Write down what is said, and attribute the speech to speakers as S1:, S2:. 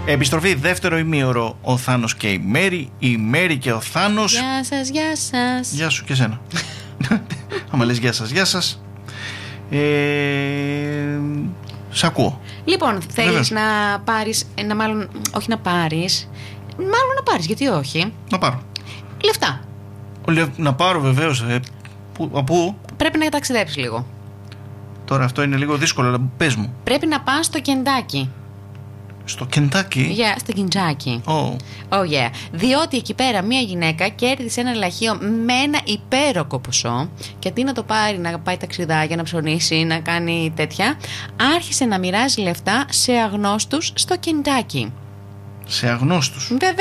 S1: Επιστροφή δεύτερο ημίωρο. Ο Θάνος και η Μέρη. Η Μέρη και ο Θάνος.
S2: Γεια σας, γεια σας.
S1: Γεια σου και εσένα. Άμα λες γεια σας, γεια σας. Σ' ακούω.
S2: Λοιπόν, θέλεις να πάρεις, όχι να πάρεις, μάλλον να πάρεις, γιατί όχι.
S1: Να πάρω.
S2: Λεφτά.
S1: Να πάρω βεβαίως. Από
S2: Πρέπει να ταξιδέψεις λίγο.
S1: Τώρα αυτό είναι λίγο δύσκολο, αλλά πες μου.
S2: Πρέπει να πας στο Κεντάκι.
S1: Στο Κεντάκι?
S2: Στο Κεντάκι.
S1: Oh
S2: yeah. Διότι εκεί πέρα μία γυναίκα κέρδισε ένα λαχείο με ένα υπέροχο ποσό και αντί να το πάρει να πάει ταξιδάκια, να ψωνίσει, να κάνει τέτοια, άρχισε να μοιράζει λεφτά σε αγνώστους στο Κεντάκι.
S1: Σε αγνώστους?
S2: Βέβαια.